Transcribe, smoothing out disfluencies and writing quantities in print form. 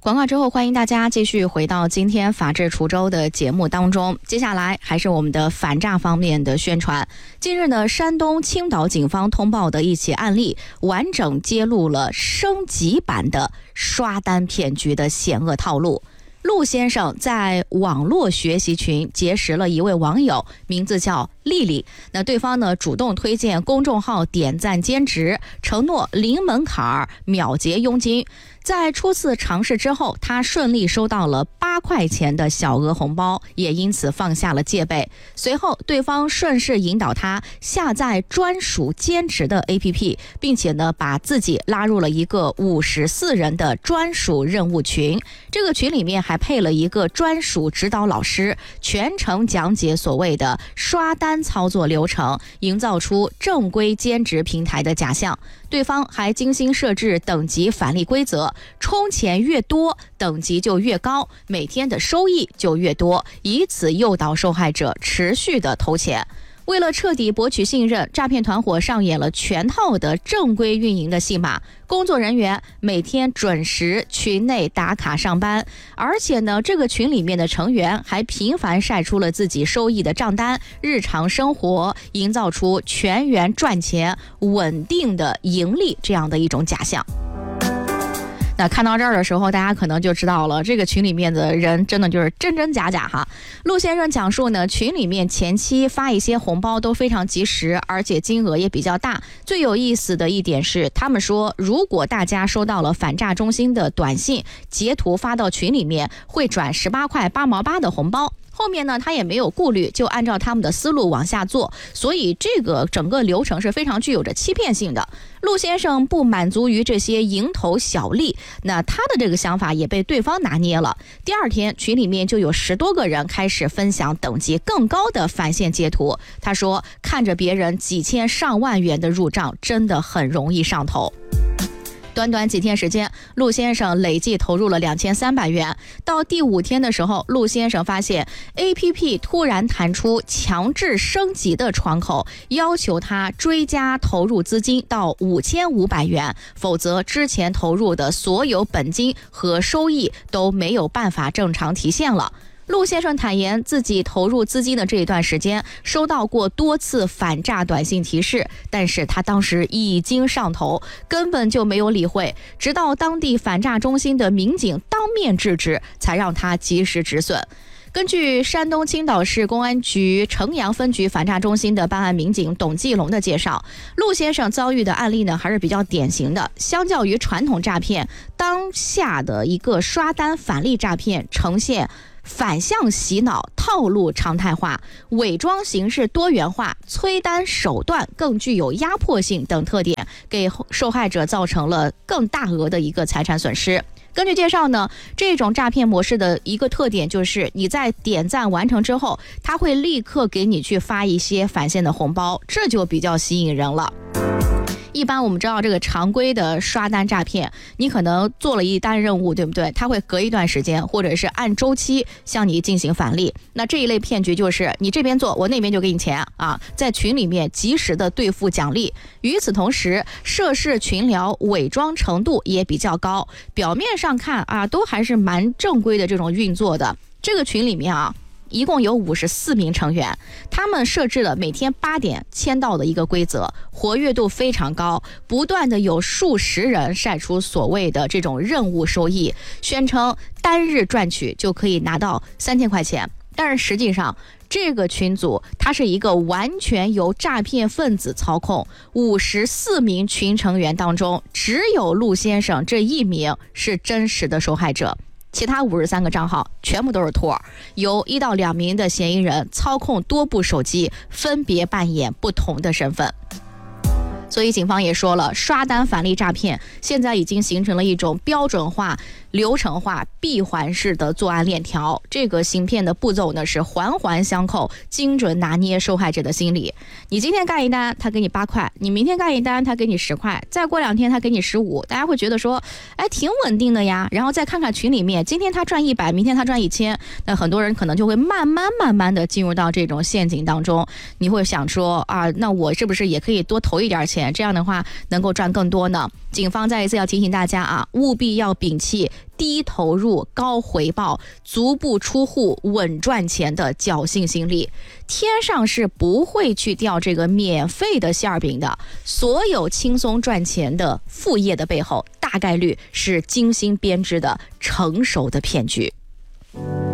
广告之后，欢迎大家继续回到今天法治滁州的节目当中。接下来还是我们的反诈方面的宣传。近日呢，山东青岛警方通报的一起案例，完整揭露了升级版的刷单骗局的险恶套路。陆先生在网络学习群结识了一位网友，名字叫丽丽。那对方呢主动推荐公众号点赞兼职，承诺零门槛秒结佣金。在初次尝试之后，他顺利收到了8块钱的小额红包，也因此放下了戒备。随后对方顺势引导他下载专属兼职的 APP， 并且呢把自己拉入了一个54人的专属任务群。这个群里面还配了一个专属指导老师，全程讲解所谓的刷单操作流程，营造出正规兼职平台的假象。对方还精心设置等级返利规则，充钱越多等级就越高，每天的收益就越多，以此诱导受害者持续的投钱。为了彻底博取信任，诈骗团伙上演了全套的正规运营的戏码。工作人员每天准时群内打卡上班，而且呢，这个群里面的成员还频繁晒出了自己收益的账单、日常生活，营造出全员赚钱、稳定的盈利这样的一种假象。那看到这儿的时候，大家可能就知道了，这个群里面的人真的就是真真假假哈。陆先生讲述呢，群里面前期发一些红包都非常及时，而且金额也比较大。最有意思的一点是，他们说如果大家收到了反诈中心的短信，截图发到群里面，会转18块8毛8的红包。后面呢，他也没有顾虑，就按照他们的思路往下做，所以这个整个流程是非常具有着欺骗性的。陆先生不满足于这些蝇头小利，那他的这个想法也被对方拿捏了。第二天，群里面就有10多个人开始分享等级更高的返现截图。他说，看着别人几千上万元的入账，真的很容易上头。短短几天时间，陆先生累计投入了2300元。到第5天的时候，陆先生发现 APP 突然弹出强制升级的窗口，要求他追加投入资金到5500元，否则之前投入的所有本金和收益都没有办法正常提现了。陆先生坦言，自己投入资金的这一段时间收到过多次反诈短信提示，但是他当时已经上头，根本就没有理会，直到当地反诈中心的民警当面制止，才让他及时止损。根据山东青岛市公安局城阳分局反诈中心的办案民警董继龙的介绍，陆先生遭遇的案例呢还是比较典型的。相较于传统诈骗，当下的一个刷单返利诈骗呈现反向洗脑套路常态化，伪装形式多元化，催单手段更具有压迫性等特点，给受害者造成了更大额的一个财产损失。根据介绍呢，这种诈骗模式的一个特点就是你在点赞完成之后，他会立刻给你去发一些返现的红包，这就比较吸引人了。一般我们知道这个常规的刷单诈骗，你可能做了一单任务，对不对？他会隔一段时间或者是按周期向你进行返利。那这一类骗局就是你这边做，我那边就给你钱啊，在群里面及时的兑付奖励。与此同时，涉事群聊伪装程度也比较高，表面上看啊，都还是蛮正规的这种运作的。这个群里面啊，一共有54名成员，他们设置了每天8点签到的一个规则，活跃度非常高，不断的有数十人晒出所谓的这种任务收益，宣称单日赚取就可以拿到3000块钱。但是实际上，这个群组它是一个完全由诈骗分子操控，54名群成员当中，只有陆先生这1名是真实的受害者。其他53个账号全部都是托儿，由1到2名的嫌疑人操控多部手机，分别扮演不同的身份。所以警方也说了，刷单返利诈骗现在已经形成了一种标准化、流程化、闭环式的作案链条。这个行骗的步骤呢是环环相扣，精准拿捏受害者的心理。你今天干一单，他给你8块；你明天干一单，他给你10块；再过2天他给你15。大家会觉得说，哎，挺稳定的呀。然后再看看群里面，今天他赚100，明天他赚1000，那很多人可能就会慢慢的进入到这种陷阱当中。你会想说啊，那我是不是也可以多投一点钱？ 钱，这样的话能够赚更多呢？警方再一次要提醒大家啊，务必要摒弃低投入高回报、足不出户稳赚钱的侥幸心理。天上是不会去掉这个免费的馅儿饼的，所有轻松赚钱的副业的背后，大概率是精心编织的成熟的骗局。